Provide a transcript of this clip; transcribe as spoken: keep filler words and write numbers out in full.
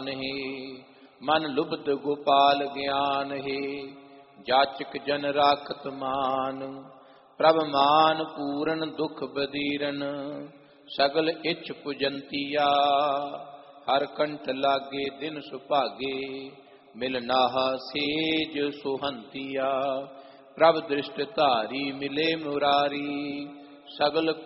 ध्यान है। मन लुब्ध गोपाल ज्ञान है। जाचक जन राखत मान। प्रभ मान पूरन दुख बदीरन। सगल इच्छ पुजंतिया। हर कंठ लागे दिन सुभागे। मिल नाहा सेज सुहंतिया। प्रभ दृष्ट धारी मिले मुरारी। सगल